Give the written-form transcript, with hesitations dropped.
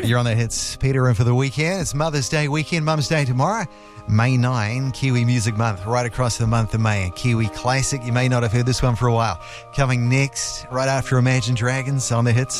You're on the hits. Peter in for the weekend. It's Mother's Day weekend, Mum's Day tomorrow. May 9, Kiwi Music Month, right across the month of May. A Kiwi classic. You may not have heard this one for a while. Coming next, right after Imagine Dragons on the hits.